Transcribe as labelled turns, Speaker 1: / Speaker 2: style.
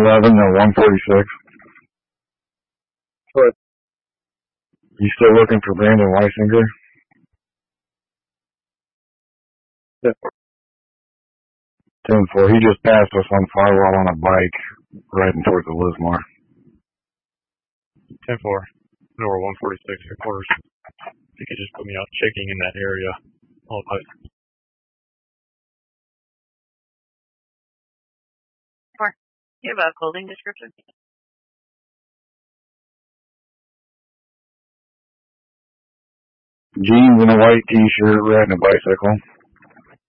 Speaker 1: 11 or 146.
Speaker 2: What?
Speaker 1: You still looking for Brandon Weisinger?
Speaker 2: Yeah.
Speaker 1: 10-4. He just passed us on Firewall on a bike, riding towards the Lismar.
Speaker 3: 10-4. Nowhere 146 headquarters. If you could just put me out checking in that area. All right.
Speaker 4: You have a clothing description?
Speaker 1: Jeans and a white t-shirt, riding a bicycle.